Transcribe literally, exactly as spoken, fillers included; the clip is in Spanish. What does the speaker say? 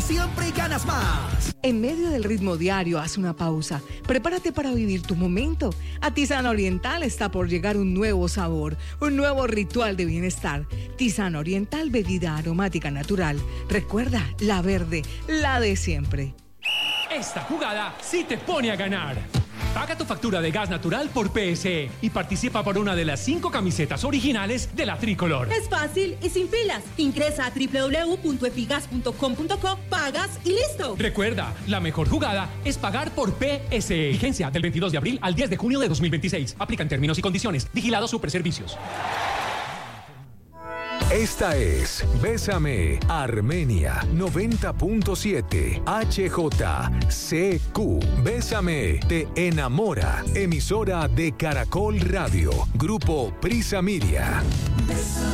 siempre ganas más. En medio del ritmo diario, haz una pausa. Prepárate para vivir tu momento. A Tisana Oriental está por llegar un nuevo sabor, un nuevo ritual de bienestar. Tisana Oriental, bebida aromática natural. Recuerda, la verde, la de siempre. Esta jugada sí te pone a ganar. Paga tu factura de gas natural por P S E y participa por una de las cinco camisetas originales de la Tricolor. Es fácil y sin filas. Ingresa a doble u doble u doble u punto efigas punto com punto co, pagas y listo. Recuerda, la mejor jugada es pagar por P S E. Vigencia del veintidós de abril al diez de junio de dos mil veintiséis. Aplican términos y condiciones. Vigilado Superservicios. Esta es Bésame Armenia noventa punto siete H J C Q. Bésame te enamora. Emisora de Caracol Radio. Grupo Prisa Miria.